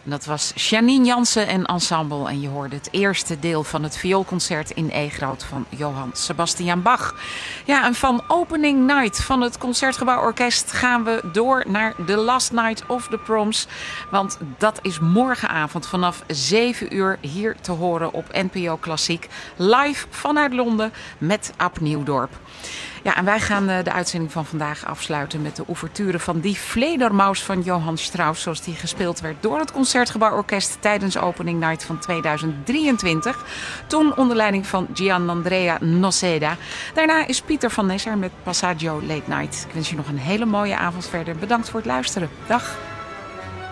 Dat was Janine Jansen en Ensemble. En je hoorde het eerste deel van het vioolconcert in E-groot van Johann Sebastian Bach. Ja, en van Opening Night van het Concertgebouworkest gaan we door naar The Last Night of the Proms. Want dat is morgenavond vanaf 7 uur hier te horen op NPO Klassiek. Live vanuit Londen met Ab Nieuwdorp. Ja, en wij gaan de uitzending van vandaag afsluiten met de ouverture van Die Fledermaus van Johann Strauss, zoals die gespeeld werd door het Concertgebouworkest tijdens Opening Night van 2023. Toen onder leiding van Gianandrea Noceda. Daarna is Pieter van Nesser met Passaggio Late Night. Ik wens je nog een hele mooie avond verder. Bedankt voor het luisteren. Dag.